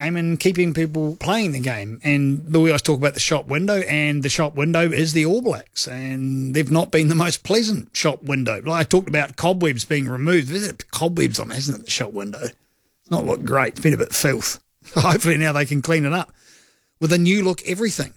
game and keeping people playing the game. And we always talk about the shop window, and the shop window is the All Blacks, and they've not been the most pleasant shop window. Like I talked about cobwebs being removed. There's cobwebs on, hasn't it, the shop window? It's not looked great. It's been a bit filth. Hopefully now they can clean it up with a new look everything.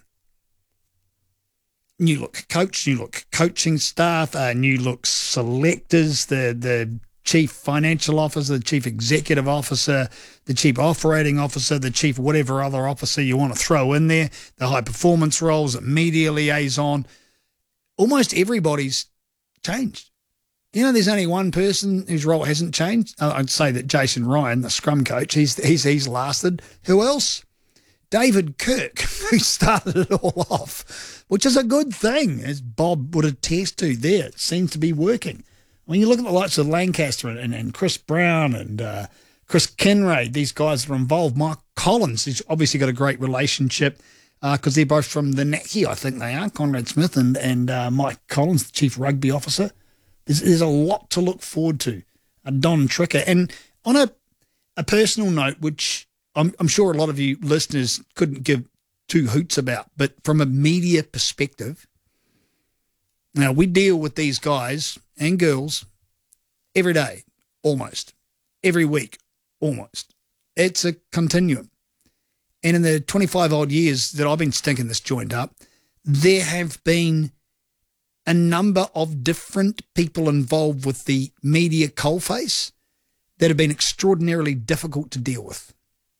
New look coach, new look coaching staff, new look selectors, the chief financial officer, the chief executive officer, the chief operating officer, the chief whatever other officer you want to throw in there, the high performance roles, the media liaison. Almost everybody's changed. You know, there's only one person whose role hasn't changed. I'd say that Jason Ryan, the scrum coach, he's lasted. Who else? David Kirk, who started it all off, which is a good thing, as Bob would attest to there. It seems to be working. When you look at the likes of Lancaster and Chris Brown and Chris Kinraid, these guys that are involved, Mike Collins, who's obviously got a great relationship because they're both from the Naki, I think they are, Conrad Smith and Mike Collins, the chief rugby officer. There's a lot to look forward to. Don Tricker. And on a personal note, which I'm sure a lot of you listeners couldn't give two hoots about, but from a media perspective, now we deal with these guys and girls every day, almost, every week, almost. It's a continuum. And in the 25-odd years that I've been stinking this joint up, there have been a number of different people involved with the media coalface that have been extraordinarily difficult to deal with.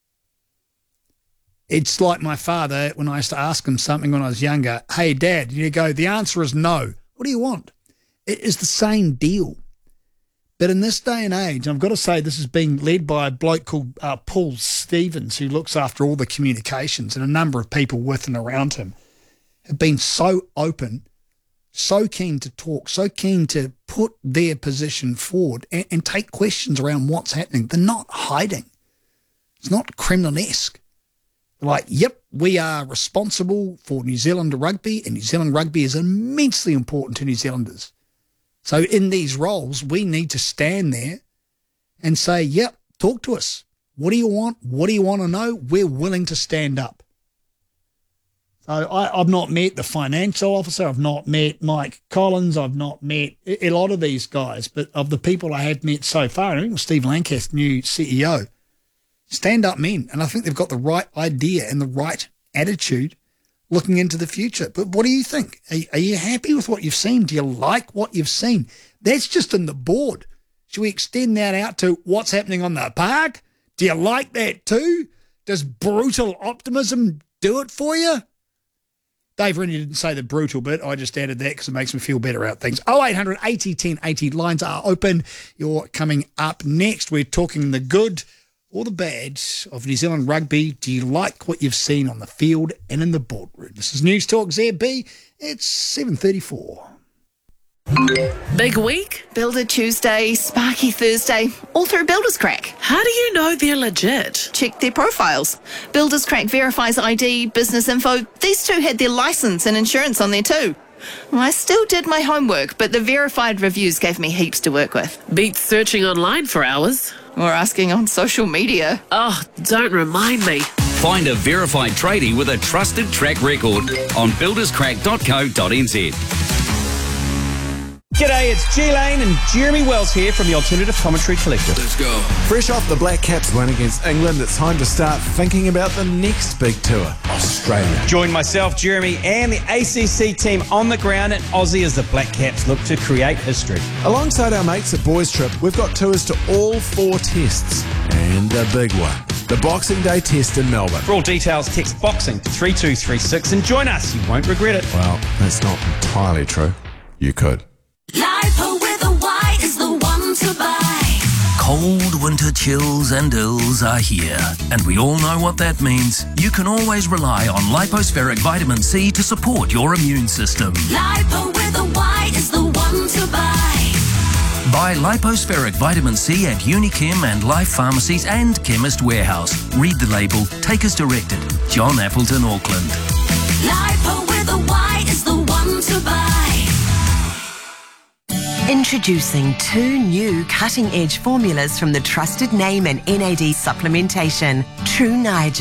It's like my father, when I used to ask him something when I was younger, hey, Dad, you go, the answer is no. What do you want? It is the same deal. But in this day and age, I've got to say this is being led by a bloke called Paul Stevens, who looks after all the communications, and a number of people with and around him have been so open, so keen to talk, so keen to put their position forward and take questions around what's happening. They're not hiding. It's not Kremlin-esque. They're like, yep, we are responsible for New Zealand rugby, and New Zealand rugby is immensely important to New Zealanders. So in these roles, we need to stand there and say, yep, talk to us. What do you want? What do you want to know? We're willing to stand up. So I've not met the financial officer. I've not met Mike Collins. I've not met a lot of these guys. But of the people I have met so far, I think it was Steve Lancaster, new CEO, stand-up men. And I think they've got the right idea and the right attitude looking into the future. But what do you think? Are you happy with what you've seen? Do you like what you've seen? That's just in the board. Should we extend that out to what's happening on the park? Do you like that too? Does brutal optimism do it for you? Dave really didn't say the brutal bit. I just added that because it makes me feel better about things. 0800 80 10 80. Lines are open. You're coming up next. We're talking the good or the bad of New Zealand rugby. Do you like what you've seen on the field and in the boardroom? This is News Talk ZB. It's 7:34. Big week? Builder Tuesday, Sparky Thursday, all through Builders Crack. How do you know they're legit? Check their profiles. Builders Crack verifies ID, business info. These two had their license and insurance on there too. I still did my homework, but the verified reviews gave me heaps to work with. Beats searching online for hours. Or asking on social media. Oh, don't remind me. Find a verified tradie with a trusted track record on builderscrack.co.nz. G'day, it's G Lane and Jeremy Wells here from the Alternative Commentary Collective. Let's go. Fresh off the Black Caps win against England, it's time to start thinking about the next big tour, Australia. Join myself, Jeremy, and the ACC team on the ground in Aussie as the Black Caps look to create history. Alongside our mates at Boys Trip, we've got tours to all 4 tests and the big one, the Boxing Day test in Melbourne. For all details, text BOXING to 3236 and join us. You won't regret it. Well, that's not entirely true. You could. Lipo with a Y is the one to buy. Cold winter chills and ills are here, and we all know what that means. You can always rely on Lipospheric Vitamin C to support your immune system. Lipo with a Y is the one to buy. Buy Lipospheric Vitamin C at Unichem and Life Pharmacies and Chemist Warehouse. Read the label, take as directed. John Appleton, Auckland. Lipo with a Y is the one to buy. Introducing 2 new cutting-edge formulas from the trusted name in NAD supplementation, True Niagen.